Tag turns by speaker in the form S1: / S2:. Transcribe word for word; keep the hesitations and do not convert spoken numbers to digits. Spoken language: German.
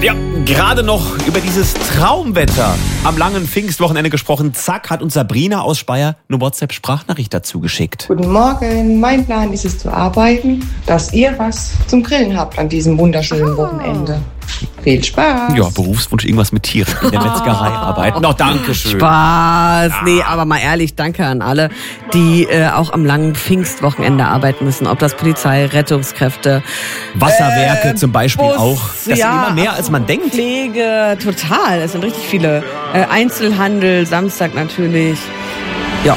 S1: Ja, gerade noch über dieses Traumwetter am langen Pfingstwochenende gesprochen. Zack, hat uns Sabrina aus Speyer eine WhatsApp-Sprachnachricht dazu geschickt.
S2: Guten Morgen, mein Plan ist es zu arbeiten, dass ihr was zum Grillen habt an diesem wunderschönen Wochenende. Viel Spaß.
S1: Ja, Berufswunsch, irgendwas mit Tieren in der Metzgerei arbeiten. Noch Dankeschön.
S3: Spaß. Nee, aber mal ehrlich, danke an alle, die äh, auch am langen Pfingstwochenende arbeiten müssen. Ob das Polizei, Rettungskräfte,
S1: Wasserwerke
S3: äh,
S1: zum Beispiel
S3: Bus,
S1: auch. Das
S3: ja,
S1: sind immer mehr, als man denkt.
S3: Pflege, total. Es sind richtig viele. Äh, Einzelhandel, Samstag natürlich.